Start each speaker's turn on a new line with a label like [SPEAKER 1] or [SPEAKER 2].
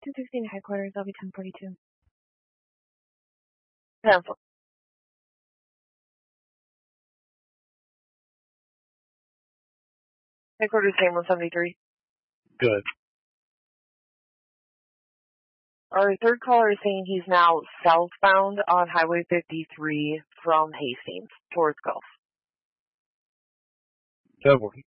[SPEAKER 1] 216 headquarters, LB 1042.
[SPEAKER 2] Cancel. Headquarters saying 173.
[SPEAKER 3] Good.
[SPEAKER 2] Our third caller is saying he's now southbound on Highway 53 from Hastings towards Gulf.
[SPEAKER 3] 1040.